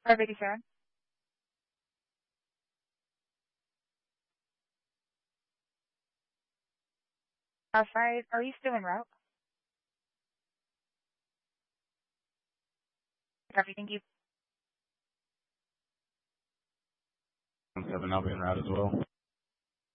587. Outside, are you still en route? Copy, thank you. 7, I'll be en route as well.